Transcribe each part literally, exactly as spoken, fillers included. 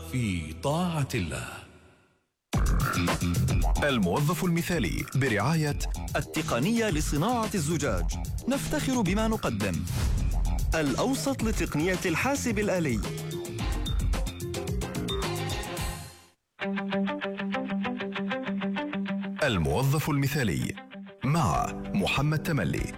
في طاعة الله. الموظف المثالي برعاية التقنية لصناعة الزجاج، نفتخر بما نقدم. الأوسط لتقنية الحاسب الآلي. الموظف المثالي مع محمد تملي.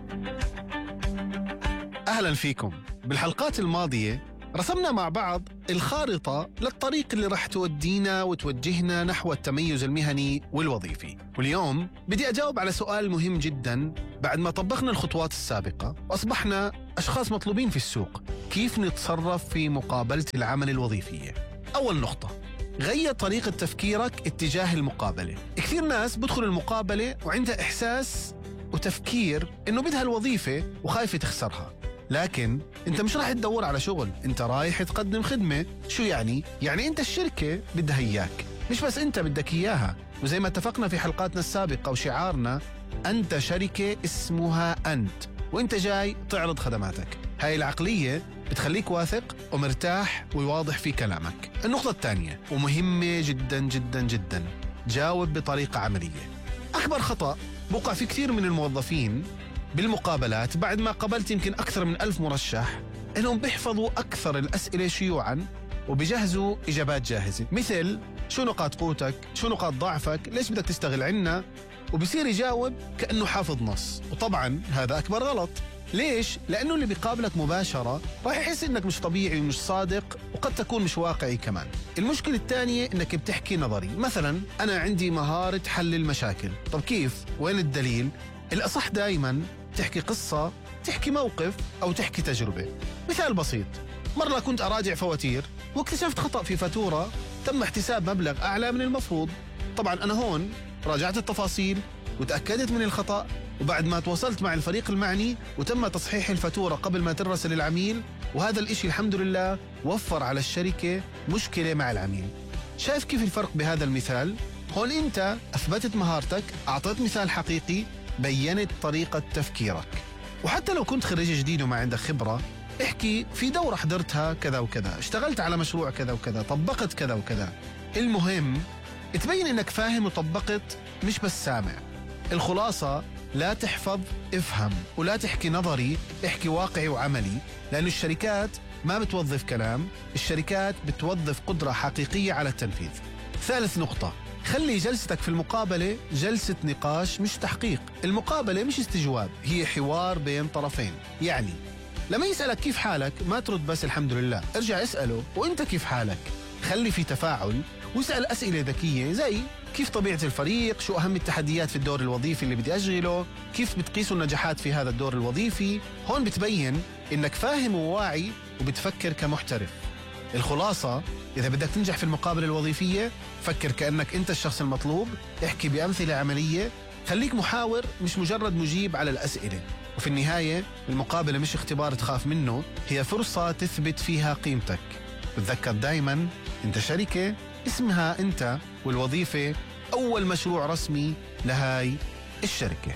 أهلا فيكم. بالحلقات الماضية رسمنا مع بعض الخارطة للطريق اللي رح تودينا وتوجهنا نحو التميز المهني والوظيفي، واليوم بدي أجاوب على سؤال مهم جدا. بعد ما طبقنا الخطوات السابقة وأصبحنا أشخاص مطلوبين في السوق، كيف نتصرف في مقابلة العمل الوظيفية؟ أول نقطة، غير طريقة تفكيرك اتجاه المقابلة. كثير ناس بدخل المقابلة وعندها إحساس وتفكير إنه بدها الوظيفة وخايفة تخسرها، لكن انت مش راح تدور على شغل، انت رايح تقدم خدمة. شو يعني؟ يعني انت الشركة بدها اياك، مش بس انت بدك اياها. وزي ما اتفقنا في حلقاتنا السابقة وشعارنا، انت شركة اسمها انت، وانت جاي تعرض خدماتك. هاي العقلية بتخليك واثق ومرتاح وواضح في كلامك. النقطة الثانية ومهمة جدا جدا جدا، جاوب بطريقة عملية. اكبر خطأ بوقع في كثير من الموظفين بالمقابلات بعد ما قابلت يمكن أكثر من ألف مرشح، إنهم بيحفظوا أكثر الأسئلة شيوعاً وبيجهزوا إجابات جاهزة، مثل شو نقاط قوتك؟ شو نقاط ضعفك؟ ليش بدك تشتغل عنا؟ وبصير يجاوب كأنه حافظ نص. وطبعاً هذا أكبر غلط. ليش؟ لأنه اللي بيقابلك مباشرة راح يحس إنك مش طبيعي ومش صادق، وقد تكون مش واقعي كمان. المشكلة الثانية إنك بتحكي نظري. مثلاً أنا عندي مهارة حل المشاكل. طب كيف؟ وين الدليل؟ الأصح دايماً تحكي قصة، تحكي موقف، أو تحكي تجربة. مثال بسيط، مرة كنت أراجع فواتير واكتشفت خطأ في فاتورة تم احتساب مبلغ أعلى من المفروض. طبعا أنا هون راجعت التفاصيل وتأكدت من الخطأ، وبعد ما تواصلت مع الفريق المعني وتم تصحيح الفاتورة قبل ما ترسل للعميل، وهذا الإشي الحمد لله وفر على الشركة مشكلة مع العميل. شايف كيف الفرق بهذا المثال؟ هون أنت أثبتت مهارتك، أعطيت مثال حقيقي، بيّنت طريقة تفكيرك. وحتى لو كنت خريج جديد وما عندك خبرة، احكي في دورة حضرتها كذا وكذا، اشتغلت على مشروع كذا وكذا، طبقت كذا وكذا. المهم تبين انك فاهم وطبقت، مش بس سامع. الخلاصة، لا تحفظ، افهم، ولا تحكي نظري، احكي واقعي وعملي، لأن الشركات ما بتوظف كلام، الشركات بتوظف قدرة حقيقية على التنفيذ. ثالث نقطة، خلي جلستك في المقابلة جلسة نقاش مش تحقيق. المقابلة مش استجواب، هي حوار بين طرفين. يعني لما يسألك كيف حالك ما ترد بس الحمد لله، ارجع اسأله وانت كيف حالك. خلي في تفاعل واسأل أسئلة ذكية، زي كيف طبيعة الفريق، شو أهم التحديات في الدور الوظيفي اللي بدي أشغله، كيف بتقيسوا النجاحات في هذا الدور الوظيفي. هون بتبين إنك فاهم وواعي وبتفكر كمحترف. الخلاصة، إذا بدك تنجح في المقابلة الوظيفية، فكر كأنك أنت الشخص المطلوب، احكي بأمثلة عملية، خليك محاور مش مجرد مجيب على الأسئلة. وفي النهاية المقابلة مش اختبار تخاف منه، هي فرصة تثبت فيها قيمتك. وتذكر دايما أنت شركة اسمها أنت، والوظيفة أول مشروع رسمي لهاي الشركة.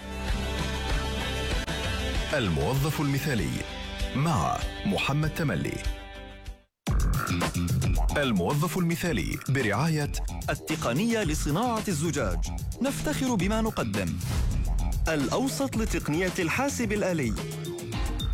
الموظف المثالي مع محمد تملي. الموظف المثالي برعاية التقنية لصناعة الزجاج، نفتخر بما نقدم. الأوسط لتقنية الحاسب الآلي.